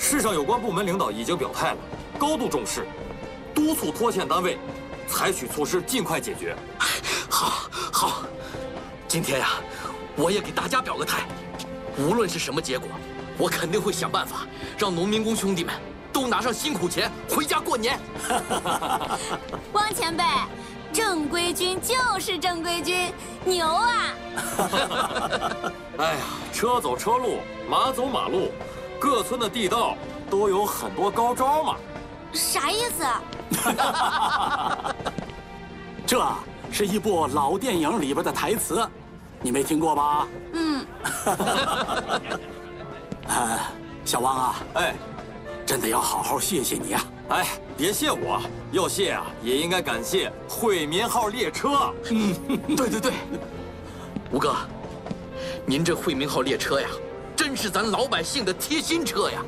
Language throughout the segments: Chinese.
市上有关部门领导已经表态了，高度重视，督促拖欠单位采取措施，尽快解决。 好，今天呀，我也给大家表个态，无论是什么结果，我肯定会想办法让农民工兄弟们都拿上辛苦钱回家过年。 汪前辈，正规军就是正规军，牛啊！ 哎呀，车走车路，马走马路，各村的地道都有很多高招嘛。 啥意思？ 这是一部老电影里边的台词，你没听过吧？ 嗯。 小汪啊， 哎， 真的要好好谢谢你啊！ 哎，别谢我，要谢啊也应该感谢惠民号列车。 对，吴哥，您这惠民号列车呀，真是咱老百姓的贴心车呀！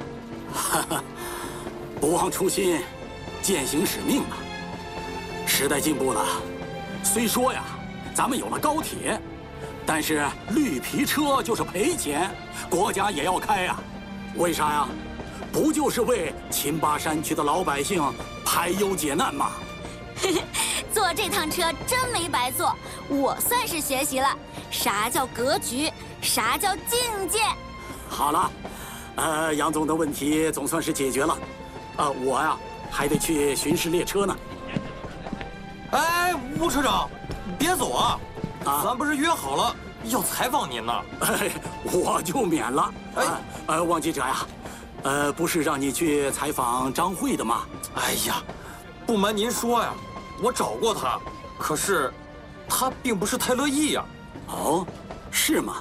不忘初心，践行使命啊！时代进步了，虽说呀，咱们有了高铁，但是绿皮车就是赔钱，国家也要开呀。为啥呀？不就是为秦巴山区的老百姓排忧解难吗？ 坐这趟车真没白坐，我算是学习了啥叫格局，啥叫境界。 好了，杨总的问题总算是解决了，我呀还得去巡视列车呢。 哎，吴车长，别走啊！咱不是约好了要采访您呢？ 我就免了。汪记者呀，不是让你去采访张慧的吗？ 哎呀，不瞒您说呀，我找过他，可是他并不是太乐意呀。 哦，是吗？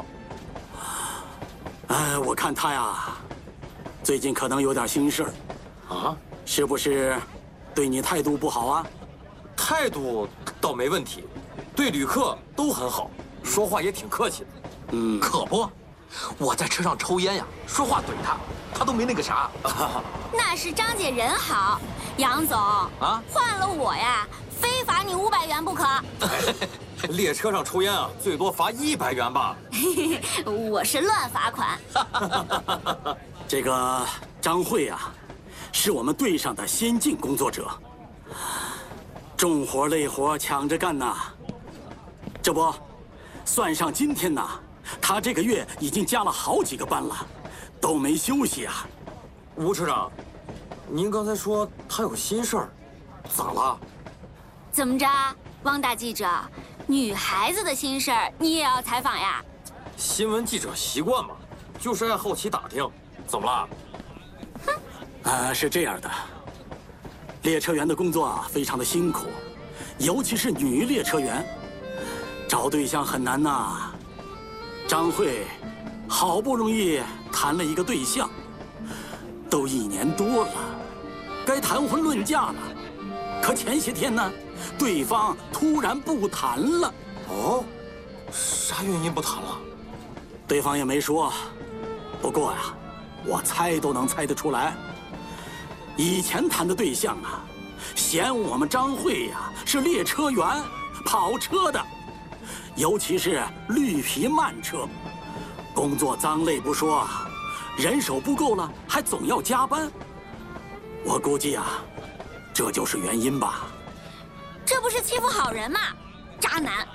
我看他呀，最近可能有点心事儿。 啊？ 是不是对你态度不好啊？ 态度倒没问题，对旅客都很好，说话也挺客气的。 可不，我在车上抽烟呀，说话怼他，他都没那个啥。 那是张姐人好，杨总啊，换了我呀，非罚你500元不可。 列车上抽烟啊，最多罚100元吧。 我是乱罚款。 这个张慧啊，是我们队上的先进工作者，重活累活抢着干呐。这不，算上今天呐，他这个月已经加了好几个班了，都没休息啊。 吴车长，您刚才说他有心事儿，咋了？ 怎么着，汪大记者，女孩子的心事儿你也要采访呀？ 新闻记者习惯嘛，就是爱好奇打听。怎么了？ 是这样的，列车员的工作啊非常的辛苦，尤其是女列车员，找对象很难呐。张慧好不容易谈了一个对象，都1年多了，该谈婚论嫁了。可前些天呢，对方突然不谈了。 哦，啥原因不谈了？ 对方也没说，不过呀，我猜都能猜得出来。以前谈的对象啊，嫌我们张慧呀是列车员，跑车的，尤其是绿皮慢车，工作脏累不说，人手不够了还总要加班。我估计啊，这就是原因吧。 这不是欺负好人吗？渣男！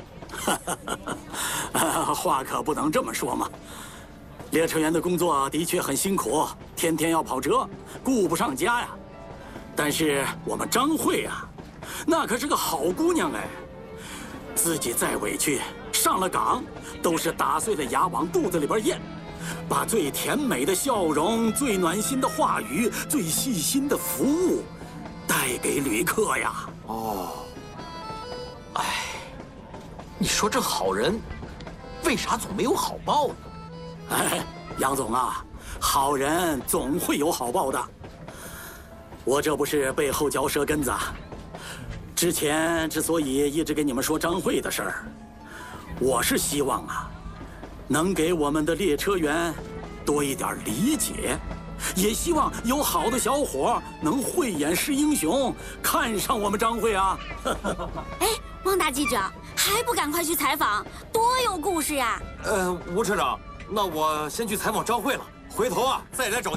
话可不能这么说嘛。列车员的工作的确很辛苦，天天要跑车，顾不上家呀。但是我们张慧啊，那可是个好姑娘哎，自己再委屈，上了岗都是打碎了牙往肚子里边咽，把最甜美的笑容、最暖心的话语、最细心的服务带给旅客呀。 哦， 哎，你说这好人，为啥总没有好报呢？ 哎，杨总啊，好人总会有好报的。我这不是背后嚼舌根子啊。之前之所以一直给你们说张慧的事儿，我是希望啊，能给我们的列车员多一点理解，也希望有好的小伙能慧眼识英雄，看上我们张慧啊。 哎，汪大记者，还不赶快去采访，多有故事呀！ 吴车长，那我先去采访张慧了，回头啊再来找您。